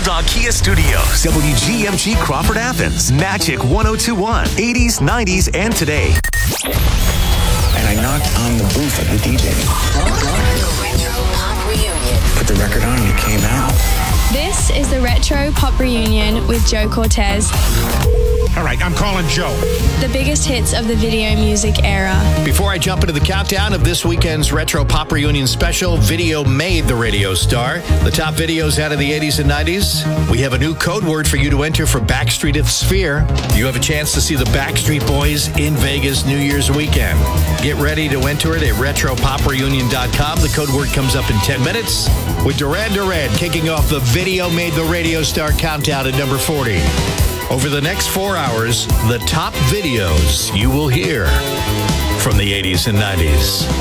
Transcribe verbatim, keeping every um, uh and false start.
Bulldog Kia Studios, W G M G Crawford Athens, Magic one oh two point one, eighties, nineties, and today. And I knocked on the booth of the D J. The Retro Pop Reunion. Put the record on and it came out. This is the Retro Pop Reunion with Joe Cortez. All right, I'm calling Joe. The biggest hits of the video music era. Before I jump into the countdown of this weekend's Retro Pop Reunion special, Video Made the Radio Star. The top videos out of the eighties and nineties. We have a new code word for you to enter for Backstreet at Sphere. You have a chance to see the Backstreet Boys in Vegas New Year's weekend. Get ready to enter it at retro pop reunion dot com. The code word comes up in ten minutes with Duran Duran kicking off the Video Made the Radio Star countdown at number forty. Over the next four hours, the top videos you will hear from the eighties and nineties.